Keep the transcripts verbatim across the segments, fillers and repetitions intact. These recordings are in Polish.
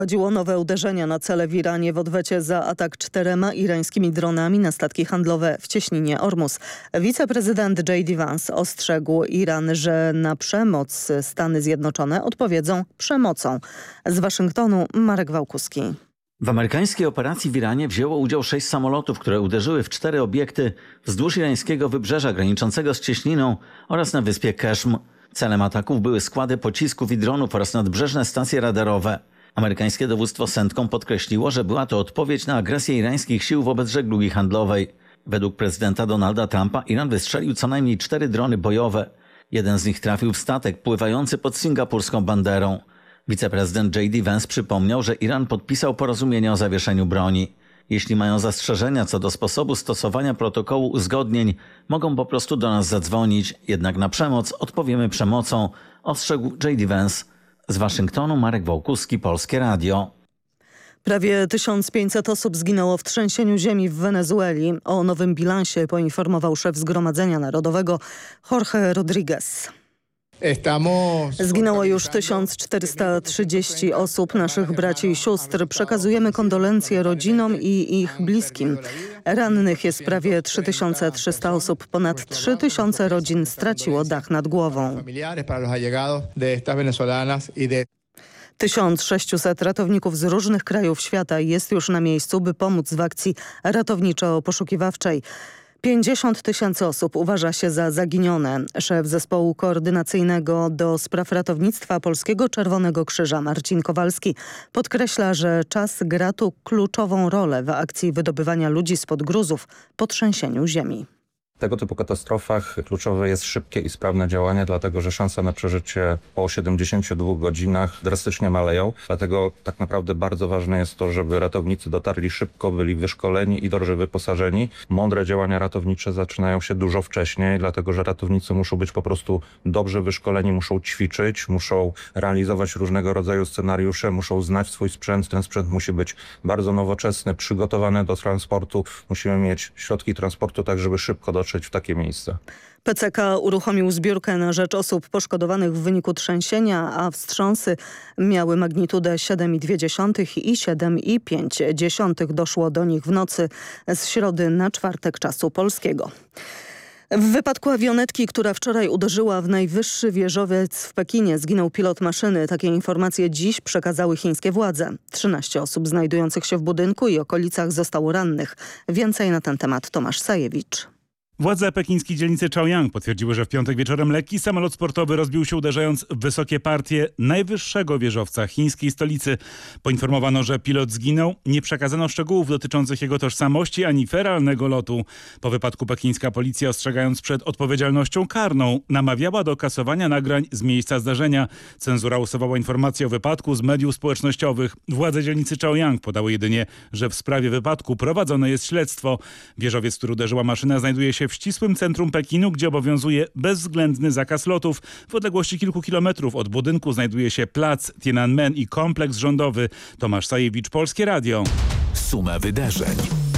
Chodziło o nowe uderzenia na cele w Iranie w odwecie za atak czterema irańskimi dronami na statki handlowe w cieśninie Ormus. Wiceprezydent J D Vance ostrzegł Iran, że na przemoc Stany Zjednoczone odpowiedzą przemocą. Z Waszyngtonu Marek Wałkuski. W amerykańskiej operacji w Iranie wzięło udział sześć samolotów, które uderzyły w cztery obiekty wzdłuż irańskiego wybrzeża graniczącego z cieśniną oraz na wyspie Keshm. Celem ataków były składy pocisków i dronów oraz nadbrzeżne stacje radarowe. Amerykańskie dowództwo CENTCOM podkreśliło, że była to odpowiedź na agresję irańskich sił wobec żeglugi handlowej. Według prezydenta Donalda Trumpa Iran wystrzelił co najmniej cztery drony bojowe. Jeden z nich trafił w statek pływający pod singapurską banderą. Wiceprezydent J D Vance przypomniał, że Iran podpisał porozumienie o zawieszeniu broni. Jeśli mają zastrzeżenia co do sposobu stosowania protokołu uzgodnień, mogą po prostu do nas zadzwonić. Jednak na przemoc odpowiemy przemocą, ostrzegł J D Vance. Z Waszyngtonu Marek Wałkuski, Polskie Radio. Prawie tysiąc pięćset osób zginęło w trzęsieniu ziemi w Wenezueli. O nowym bilansie poinformował szef Zgromadzenia Narodowego Jorge Rodriguez. Zginęło już tysiąc czterysta trzydzieści osób, naszych braci i sióstr. Przekazujemy kondolencje rodzinom i ich bliskim. Rannych jest prawie trzy tysiące trzysta osób. Ponad trzy tysiące rodzin straciło dach nad głową. tysiąc sześćset ratowników z różnych krajów świata jest już na miejscu, by pomóc w akcji ratowniczo-poszukiwawczej. pięćdziesiąt tysięcy osób uważa się za zaginione. Szef zespołu koordynacyjnego do spraw ratownictwa Polskiego Czerwonego Krzyża Marcin Kowalski podkreśla, że czas gra tu kluczową rolę w akcji wydobywania ludzi spod gruzów po trzęsieniu ziemi. W tego typu katastrofach kluczowe jest szybkie i sprawne działanie, dlatego że szanse na przeżycie po siedemdziesięciu dwóch godzinach drastycznie maleją. Dlatego tak naprawdę bardzo ważne jest to, żeby ratownicy dotarli szybko, byli wyszkoleni i dobrze wyposażeni. Mądre działania ratownicze zaczynają się dużo wcześniej, dlatego że ratownicy muszą być po prostu dobrze wyszkoleni, muszą ćwiczyć, muszą realizować różnego rodzaju scenariusze, muszą znać swój sprzęt. Ten sprzęt musi być bardzo nowoczesny, przygotowany do transportu. Musimy mieć środki transportu tak, żeby szybko dotrzeć w takie miejsce. P C K uruchomił zbiórkę na rzecz osób poszkodowanych w wyniku trzęsienia, a wstrząsy miały magnitudę siedem i dwie dziesiąte i siedem i pięć dziesiątych. Doszło do nich w nocy z środy na czwartek czasu polskiego. W wypadku awionetki, która wczoraj uderzyła w najwyższy wieżowiec w Pekinie, zginął pilot maszyny. Takie informacje dziś przekazały chińskie władze. trzynaście osób znajdujących się w budynku i okolicach zostało rannych. Więcej na ten temat Tomasz Sajewicz. Władze pekińskiej dzielnicy Chaoyang potwierdziły, że w piątek wieczorem lekki samolot sportowy rozbił się, uderzając w wysokie partie najwyższego wieżowca chińskiej stolicy. Poinformowano, że pilot zginął. Nie przekazano szczegółów dotyczących jego tożsamości ani feralnego lotu. Po wypadku pekińska policja, ostrzegając przed odpowiedzialnością karną, namawiała do kasowania nagrań z miejsca zdarzenia. Cenzura usuwała informacje o wypadku z mediów społecznościowych. Władze dzielnicy Chaoyang podały jedynie, że w sprawie wypadku prowadzone jest śledztwo. Wieżowiec, który uderzyła maszyna, znajduje się w ścisłym centrum Pekinu, gdzie obowiązuje bezwzględny zakaz lotów. W odległości kilku kilometrów od budynku znajduje się plac Tiananmen i kompleks rządowy. Tomasz Sajewicz, Polskie Radio. Suma wydarzeń.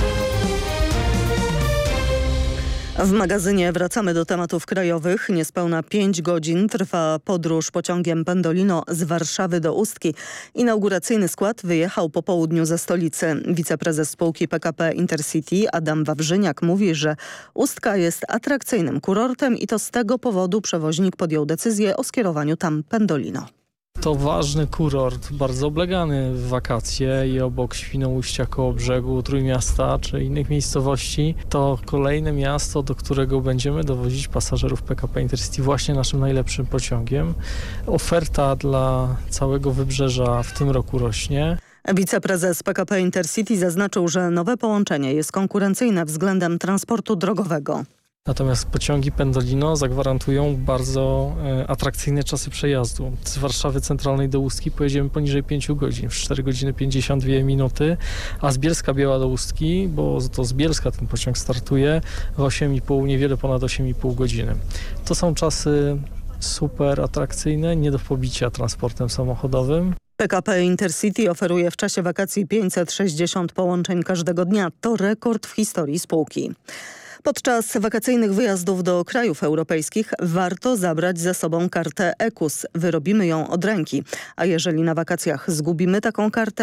W magazynie wracamy do tematów krajowych. Niespełna pięć godzin trwa podróż pociągiem Pendolino z Warszawy do Ustki. Inauguracyjny skład wyjechał po południu ze stolicy. Wiceprezes spółki P K P Intercity Adam Wawrzyniak mówi, że Ustka jest atrakcyjnym kurortem i to z tego powodu przewoźnik podjął decyzję o skierowaniu tam Pendolino. To ważny kurort, bardzo oblegany w wakacje i obok Świnoujścia, koło brzegu, Trójmiasta czy innych miejscowości. To kolejne miasto, do którego będziemy dowozić pasażerów P K P Intercity właśnie naszym najlepszym pociągiem. Oferta dla całego wybrzeża w tym roku rośnie. Wiceprezes P K P Intercity zaznaczył, że nowe połączenie jest konkurencyjne względem transportu drogowego. Natomiast pociągi Pendolino zagwarantują bardzo e, atrakcyjne czasy przejazdu. Z Warszawy Centralnej do Ustki pojedziemy poniżej pięciu godzin, w cztery godziny pięćdziesiąt dwie minuty, a z Bielska Biała do Ustki, bo to z Bielska ten pociąg startuje, w osiem i pół, niewiele ponad osiem i pół godziny. To są czasy super atrakcyjne, nie do pobicia transportem samochodowym. P K P Intercity oferuje w czasie wakacji pięćset sześćdziesiąt połączeń każdego dnia. To rekord w historii spółki. Podczas wakacyjnych wyjazdów do krajów europejskich warto zabrać ze sobą kartę E K U S. Wyrobimy ją od ręki. A jeżeli na wakacjach zgubimy taką kartę,